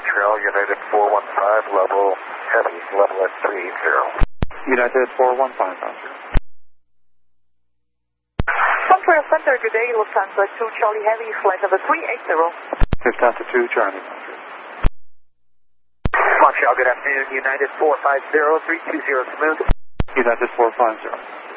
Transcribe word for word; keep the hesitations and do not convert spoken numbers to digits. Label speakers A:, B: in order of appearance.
A: Montreal, United four one five, level heavy, level at three eight zero.
B: United four one five, Roger.
C: Montreal Center, good day, Lufthansa two Charlie Heavy, flight number three eight zero.
B: Lufthansa two Charlie, Roger.
C: Montreal, good afternoon, United four five zero, three two zero, smooth.
B: United four five zero.